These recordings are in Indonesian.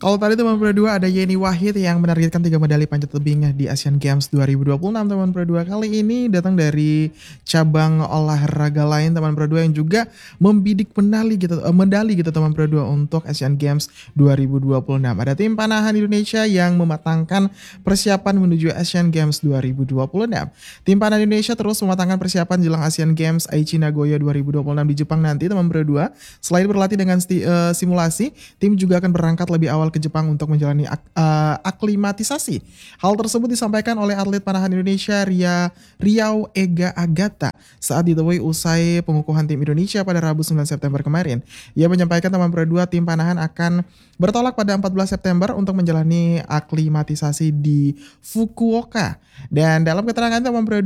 Kalau tadi teman Pro 2 ada Yeni Wahid yang menargetkan 3 medali panjat tebing di Asian Games 2026 teman Pro 2. Kali ini datang dari cabang olahraga lain teman Pro 2 yang juga membidik medali gitu teman Pro 2 untuk Asian Games 2026. Ada tim panahan Indonesia yang mematangkan persiapan menuju Asian Games 2026. Tim panahan Indonesia terus mematangkan persiapan jelang Asian Games Aichi Nagoya 2026 di Jepang nanti teman Pro 2. Selain berlatih dengan simulasi, tim juga akan berangkat lebih awal ke Jepang untuk menjalani aklimatisasi. Hal tersebut disampaikan oleh atlet panahan Indonesia Riau Ega Agata saat ditemui usai pengukuhan tim Indonesia pada Rabu 9 September kemarin. Ia menyampaikan teman Pro 2 tim panahan akan bertolak pada 14 September untuk menjalani aklimatisasi di Fukuoka. Dan dalam keterangan teman Pro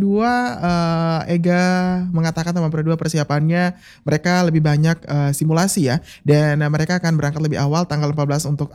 2, Ega mengatakan teman Pro 2 persiapannya mereka lebih banyak simulasi ya, dan mereka akan berangkat lebih awal tanggal 14 untuk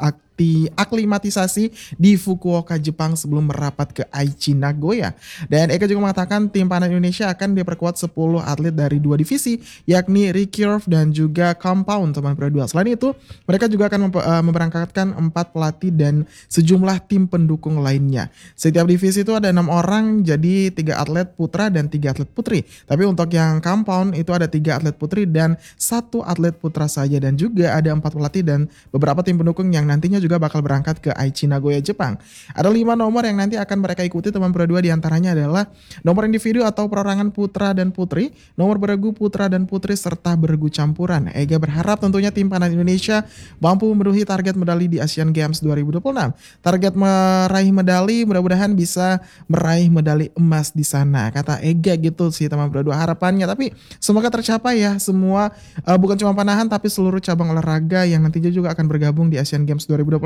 aklimatisasi di Fukuoka, Jepang sebelum merapat ke Aichi Nagoya. Dan Ega juga mengatakan tim panahan Indonesia akan diperkuat 10 atlet dari 2 divisi, yakni recurve dan juga compound teman Pro 2. Selain itu, mereka juga akan memberangkatkan 4 pelatih dan sejumlah tim pendukung lainnya. Setiap divisi itu ada 6 orang, jadi 3 atlet putra dan 3 atlet putri. Tapi untuk yang compound itu ada 3 atlet putri dan 1 atlet putra saja, dan juga ada 4 pelatih dan beberapa tim pendukung yang nantinya juga bakal berangkat ke Aichi Nagoya, Jepang. Ada 5 nomor yang nanti akan mereka ikuti teman Pro 2, diantaranya adalah nomor individu atau perorangan putra dan putri, nomor beregu putra dan putri, serta beregu campuran. Ega berharap tentunya tim panahan Indonesia mampu memenuhi target medali di Asian Games 2026. Target meraih medali, mudah-mudahan bisa meraih medali emas di sana, kata Ega gitu sih teman Pro 2 harapannya. Tapi semoga tercapai ya semua, bukan cuma panahan tapi seluruh cabang olahraga yang nantinya juga akan bergabung di Asian Games 2026.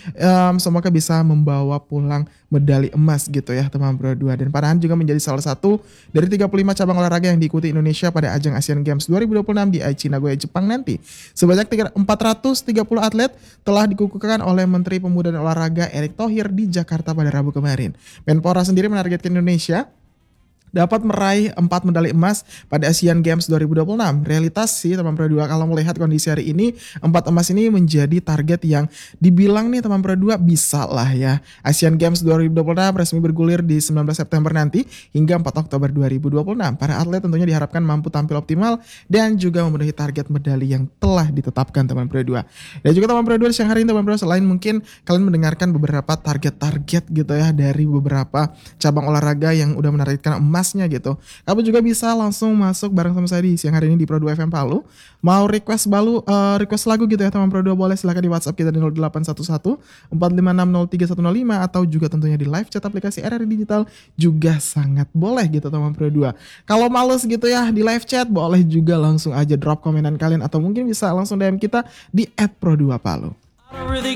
Semoga bisa membawa pulang medali emas gitu ya teman Pro 2. Dan panahan juga menjadi salah satu dari 35 cabang olahraga yang diikuti Indonesia pada ajang Asian Games 2026 di Aichi Nagoya, Jepang nanti. Sebanyak 430 atlet telah dikukuhkan oleh Menteri Pemuda dan Olahraga Erick Thohir di Jakarta pada Rabu kemarin. Menpora sendiri menargetkan Indonesia dapat meraih 4 medali emas pada Asian Games 2026. Realitas sih teman Pro 2, kalau melihat kondisi hari ini 4 emas ini menjadi target yang dibilang nih teman Pro 2 bisa lah ya. Asian Games 2026 resmi bergulir di 19 September nanti hingga 4 Oktober 2026. Para atlet tentunya diharapkan mampu tampil optimal dan juga memenuhi target medali yang telah ditetapkan teman Pro 2. Dan juga teman Pro 2 siang hari ini teman Pro, selain mungkin kalian mendengarkan beberapa target-target gitu ya dari beberapa cabang olahraga yang udah menargetkan emasnya gitu, kamu juga bisa langsung masuk bareng sama saya di siang hari ini di Pro 2 FM Palu. Mau request lagu gitu ya teman Pro 2, boleh silahkan di WhatsApp kita di 0811 456 0315 atau juga tentunya di live chat aplikasi RRI Digital juga sangat boleh gitu teman Pro 2. Kalau males gitu ya di live chat, boleh juga langsung aja drop komenan kalian atau mungkin bisa langsung DM kita di @pro2palu.